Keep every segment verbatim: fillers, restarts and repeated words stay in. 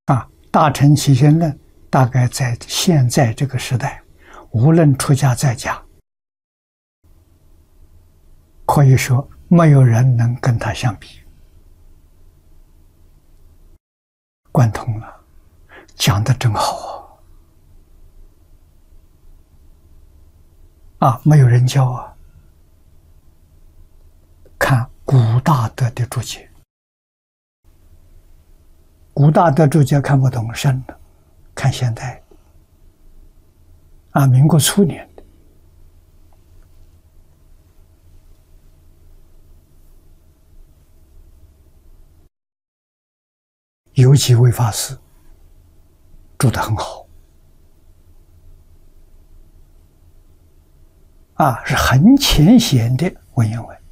啊，大乘起信论大概在现在这个时代，无论出家在家，可以说没有人能跟他相比。贯通了，讲得真好啊！啊，没有人教啊。看古大德的注解，古大德注解看不懂深的，看现代啊，民国初年的。有几位法师注得很好啊，是很浅显的文言文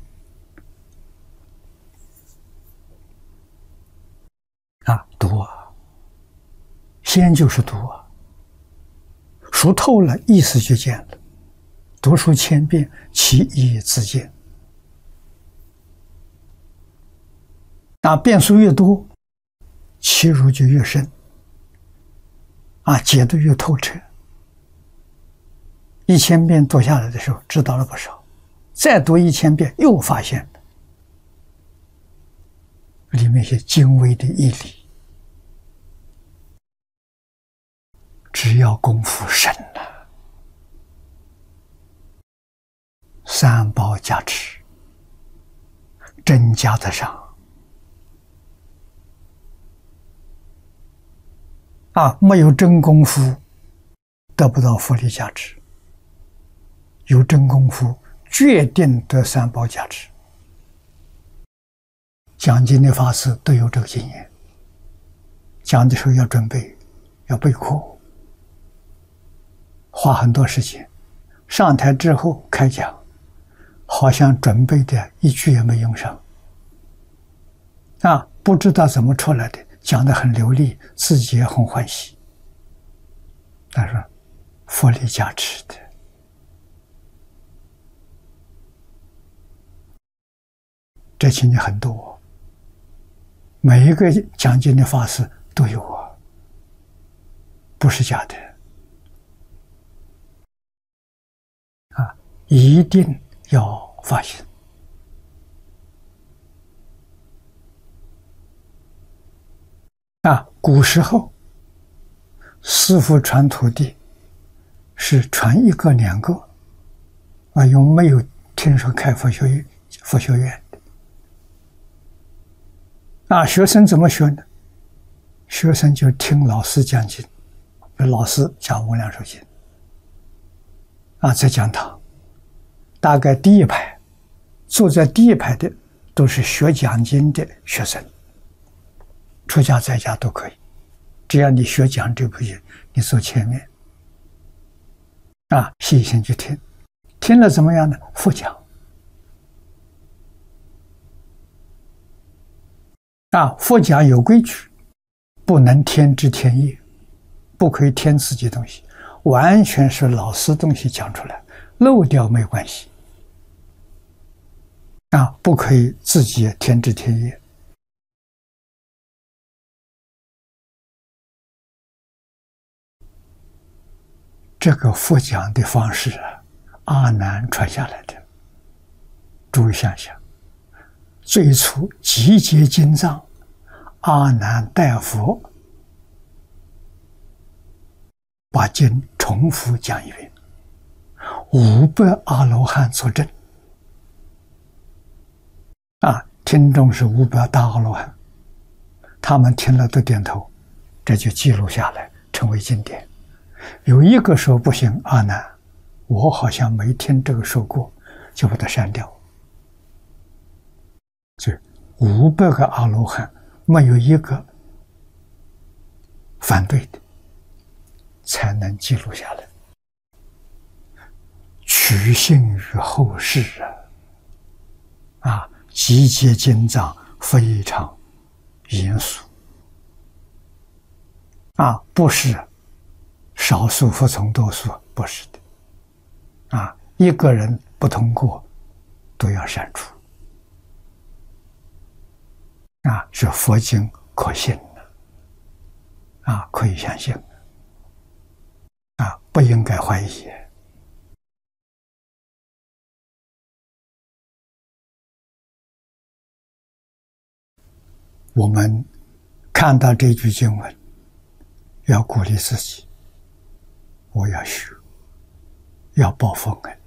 啊，读啊，先就是读啊，熟透了意思就见了，读书千遍，其义自见。啊，变数越多，其如就越深，啊，解读越透彻。一千遍读下来的时候，知道了不少，再读一千遍，又发现了里面一些精微的义理。只要功夫深了，三宝加持，真加得上。啊，没有真功夫，得不到佛力加持；有真功夫，决定得三宝加持。讲经的法师都有这个经验，讲的时候要准备，要备课，花很多时间。上台之后开讲，好像准备的一句也没用上，啊，不知道怎么出来的。讲得很流利，自己也很欢喜。他说：“佛力加持的，这情形很多，每一个讲经的法师都有啊，不是假的啊，一定要发现。”啊，古时候师父传徒弟是传一个两个，啊，又没有听说开佛学院佛学院的。啊，学生怎么学呢？学生就听老师讲经，老师讲无量寿经，啊，在讲堂，大概第一排坐在第一排的都是学讲经的学生。出家在家都可以，只要你学讲这部经，你坐前面，啊，细心去听，听了怎么样呢？复讲，啊，复讲有规矩，不能添枝添叶，不可以添自己东西，完全是老师东西讲出来，漏掉没关系，啊，不可以自己添枝添叶。这个复讲的方式啊，阿难传下来的。诸位想想，最初集结经藏，阿难代佛把经重复讲一遍，五百阿罗汉作证。啊，听众是五百大阿罗汉，他们听了都点头，这就记录下来，成为经典。有一个说不行，阿难，我好像没听这个说过，就把它删掉。所以五百个阿罗汉没有一个反对的，才能记录下来，取信于后世啊！啊，集结经藏非常严肃啊，不是少数服从多数，不是的，啊，一个人不通过都要删除，啊，是佛经可信的， 啊，可以相信啊，不应该怀疑。我们看到这句经文，要鼓励自己，我要学，要报佛恩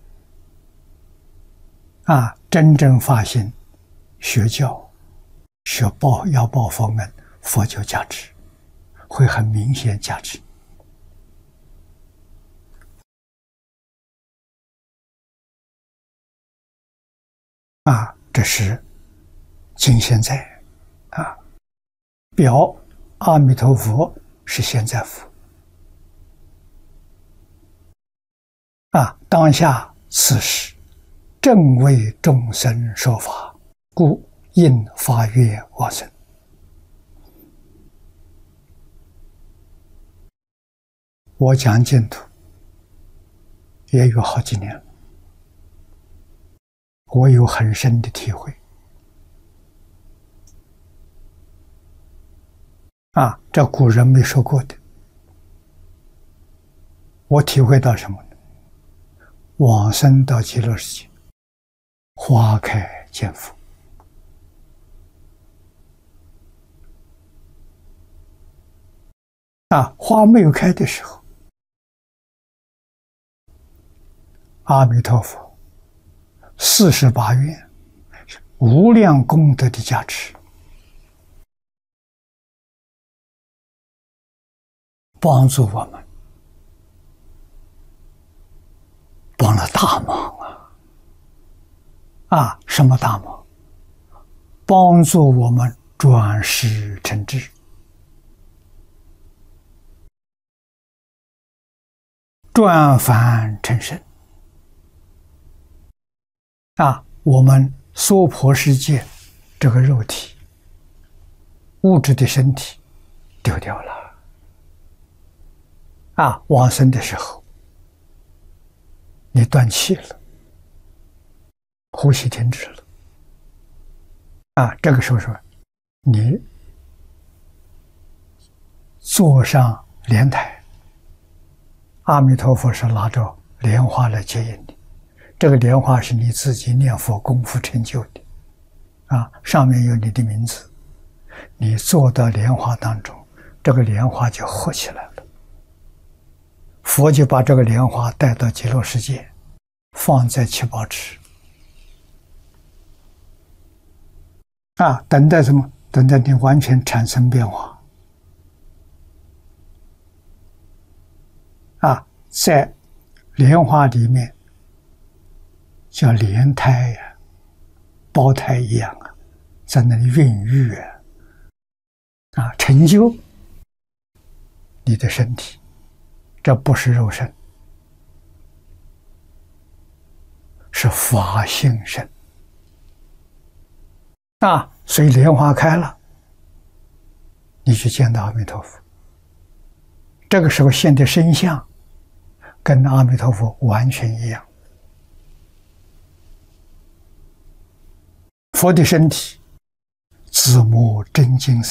啊！真正发心学教，学报要报佛恩，佛就加持，会很明显加持啊！这是今现在啊，表阿弥陀佛是现在佛啊，当下此时正为众生说法，故应发愿往生。我讲净土也有好几年了，我有很深的体会啊，这古人没说过的，我体会到什么呢？往生到极乐世界，花开见佛啊，花没有开的时候，阿弥陀佛四十八愿无量功德的加持，帮助我们，帮了大忙啊！啊，什么大忙？帮助我们转识成智，转凡成圣。啊，我们娑婆世界这个肉体物质的身体丢掉了啊，往生的时候你断气了，呼吸停止了啊，这个时候说你坐上莲台，阿弥陀佛是拿着莲花来接引你，这个莲花是你自己念佛功夫成就的啊，上面有你的名字，你坐到莲花当中，这个莲花就活起来了，佛就把这个莲花带到极乐世界，放在七宝池啊，等待什么？等待你完全产生变化啊，在莲花里面叫莲胎呀、啊，胞胎一样啊，在那里孕育啊，啊，成就你的身体，这不是肉身，是法性身啊，所以莲花开了，你去见到阿弥陀佛，这个时候现的身相跟阿弥陀佛完全一样。佛的身体，自摸真金色。